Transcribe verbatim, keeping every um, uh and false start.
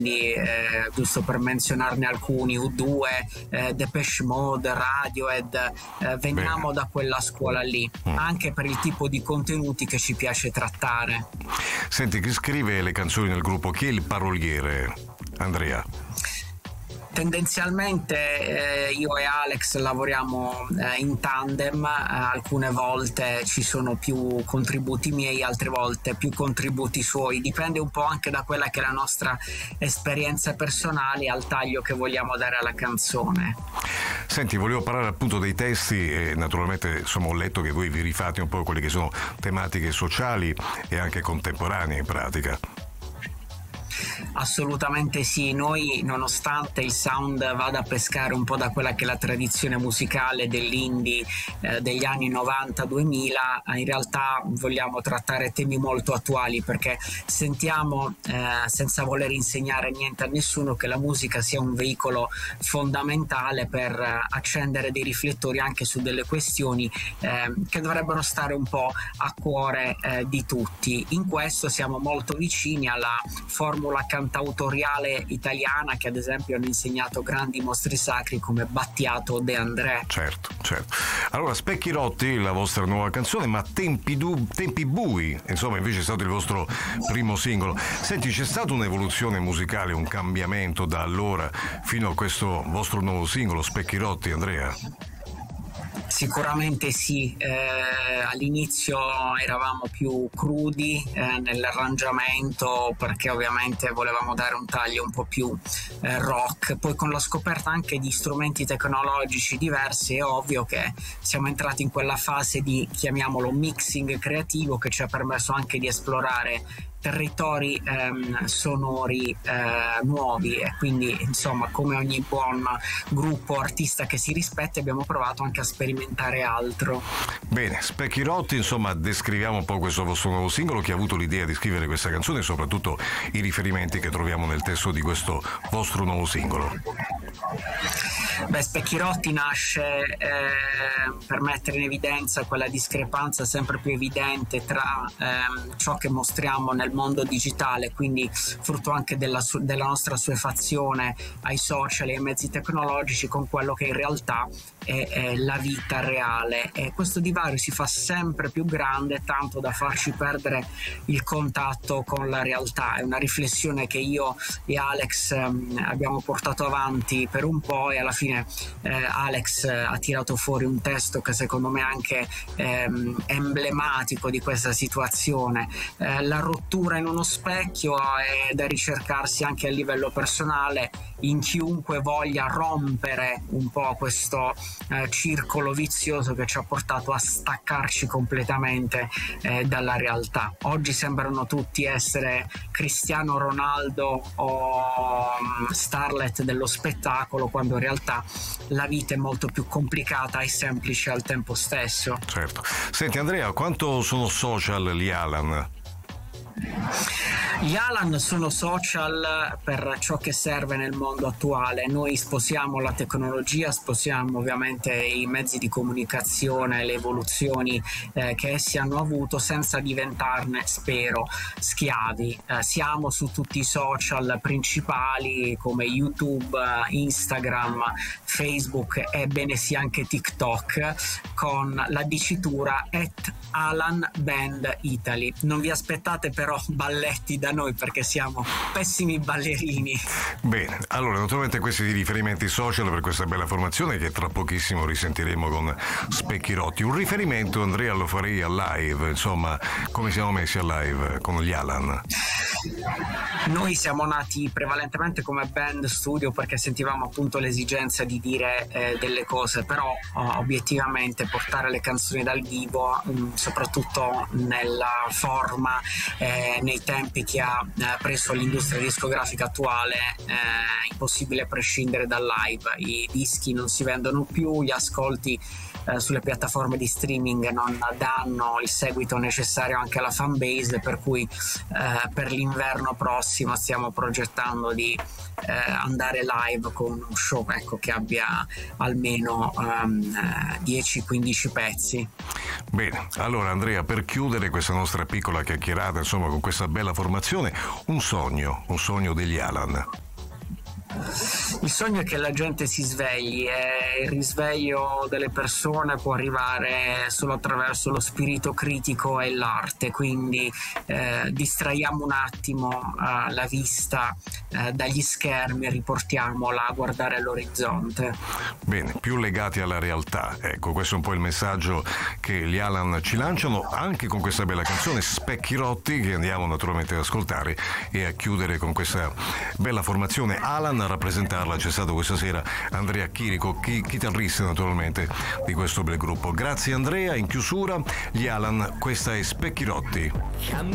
Eh, giusto per menzionarne alcuni, U due, eh, Depeche Mode, Radiohead, eh, veniamo Bene. da quella scuola lì, mm. anche per il tipo di contenuti che ci piace trattare. Senti, chi scrive le canzoni del gruppo? Chi è il paroliere, Andrea? Tendenzialmente eh, io e Alex lavoriamo eh, in tandem, eh, alcune volte ci sono più contributi miei, altre volte più contributi suoi, dipende un po' anche da quella che è la nostra esperienza personale al taglio che vogliamo dare alla canzone. Senti, volevo parlare appunto dei testi e naturalmente insomma ho letto che voi vi rifate un po' quelle che sono tematiche sociali e anche contemporanee in pratica. Assolutamente sì, noi nonostante il sound vada a pescare un po' da quella che è la tradizione musicale dell'indie eh, degli anni novanta duemila, in realtà vogliamo trattare temi molto attuali, perché sentiamo, eh, senza voler insegnare niente a nessuno, che la musica sia un veicolo fondamentale per eh, accendere dei riflettori anche su delle questioni eh, che dovrebbero stare un po' a cuore eh, di tutti. In questo siamo molto vicini alla formula cantautoriale italiana che ad esempio hanno insegnato grandi mostri sacri come Battiato o De André. Certo, certo. Allora, Specchi Rotti, la vostra nuova canzone, ma Tempi, du- tempi bui, insomma, invece è stato il vostro primo singolo. Senti, c'è stata un'evoluzione musicale, un cambiamento da allora fino a questo vostro nuovo singolo, Specchi Rotti, Andrea? Sicuramente sì, eh, all'inizio eravamo più crudi eh, nell'arrangiamento, perché ovviamente volevamo dare un taglio un po' più eh, rock, poi con la scoperta anche di strumenti tecnologici diversi è ovvio che siamo entrati in quella fase di, chiamiamolo, mixing creativo, che ci ha permesso anche di esplorare territori ehm, sonori eh, nuovi, e quindi insomma, come ogni buon gruppo artista che si rispetta, abbiamo provato anche a sperimentare altro. Bene, Specchi Rotti, insomma, descriviamo un po' questo vostro nuovo singolo. Chi ha avuto l'idea di scrivere questa canzone e soprattutto i riferimenti che troviamo nel testo di questo vostro nuovo singolo? Beh, Specchi Rotti nasce eh, per mettere in evidenza quella discrepanza sempre più evidente tra ehm, ciò che mostriamo nel mondo digitale, quindi frutto anche della, su- della nostra assuefazione ai social e ai mezzi tecnologici, con quello che in realtà è, è la vita reale, e questo divario si fa sempre più grande, tanto da farci perdere il contatto con la realtà. È una riflessione che io e Alex ehm, abbiamo portato avanti per un po', e alla fine eh, Alex ha tirato fuori un testo che secondo me è anche ehm, emblematico di questa situazione. Eh, la rottura in uno specchio è da ricercarsi anche a livello personale in chiunque voglia rompere un po' questo eh, circolo vizioso che ci ha portato a staccarci completamente eh, dalla realtà. Oggi sembrano tutti essere Cristiano Ronaldo o um, starlet dello spettacolo, quando in realtà la vita è molto più complicata e semplice al tempo stesso. Certo. Senti Andrea, quanto sono social gli Alan? Gli Alan sono social per ciò che serve nel mondo attuale. Noi sposiamo la tecnologia, sposiamo ovviamente i mezzi di comunicazione, le evoluzioni eh, che essi hanno avuto, senza diventarne, spero, schiavi. Eh, siamo su tutti i social principali come YouTube, Instagram, Facebook, ebbene sia anche TikTok, con la dicitura at Alan Band Italy. Non vi aspettate però balletti da noi, perché siamo pessimi ballerini. Bene, allora naturalmente questi di riferimenti social per questa bella formazione che tra pochissimo risentiremo con Specchi Rotti. Un riferimento, Andrea, lo farei al live, insomma, come siamo messi al live con gli Alan? Noi siamo nati prevalentemente come band studio, perché sentivamo appunto l'esigenza di dire eh, delle cose, però oh, obiettivamente portare le canzoni dal vivo, mh, soprattutto nella forma, eh, nei tempi che ha eh, preso l'industria discografica attuale, è impossibile prescindere dal live. I dischi non si vendono più, gli ascolti eh, sulle piattaforme di streaming non danno il seguito necessario anche alla fanbase, per cui eh, per l'inverno prossimo stiamo progettando di eh, andare live con uno show, ecco, che abbia almeno um, dieci quindici pezzi. Bene, allora Andrea, per chiudere questa nostra piccola chiacchierata, insomma, con questa bella formazione, un sogno, un sogno degli Alan. Il sogno è che la gente si svegli, e il risveglio delle persone può arrivare solo attraverso lo spirito critico e l'arte, quindi eh, distraiamo un attimo eh, la vista eh, dagli schermi e riportiamola a guardare l'orizzonte. Bene, più legati alla realtà, ecco, questo è un po' il messaggio che gli Alan ci lanciano anche con questa bella canzone Specchi Rotti, che andiamo naturalmente ad ascoltare e a chiudere con questa bella formazione Alan. A rappresentarla c'è stato questa sera Andrea Chirico, chi- chitarrista naturalmente di questo bel gruppo. Grazie Andrea, in chiusura gli Alan, questa è Specchi Rotti.